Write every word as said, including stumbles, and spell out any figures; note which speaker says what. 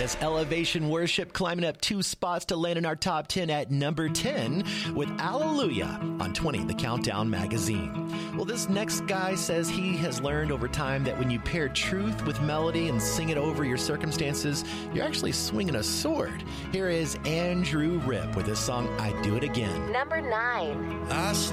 Speaker 1: Yes, Elevation Worship climbing up two spots to land in our top ten at number ten with Alleluia on twenty, the Countdown magazine. Well, this next guy says he has learned over time that when you pair truth with melody and sing it over your circumstances, you're actually swinging a sword. Here is Andrew Ripp with his song, I Do It Again.
Speaker 2: Number nine.
Speaker 3: I